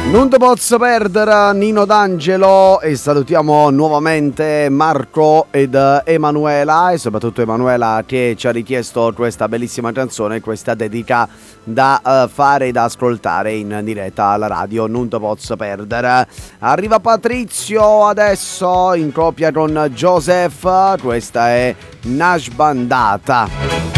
Non te posso perdere Nino D'Angelo e salutiamo nuovamente Marco ed Emanuela e soprattutto Emanuela che ci ha richiesto questa bellissima canzone, questa dedica da fare e da ascoltare in diretta alla radio. Non te posso perdere. Arriva Patrizio adesso in coppia con Joseph, questa è Nash Bandata.